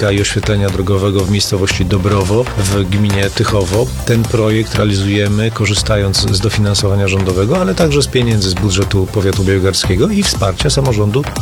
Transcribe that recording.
chodnika i oświetlenia drogowego w miejscowości Dobrowo w gminie Tychowo. Ten projekt realizujemy korzystając z dofinansowania rządowego, ale także z pieniędzy z budżetu powiatu białegogardzkiego i wsparcia samorządu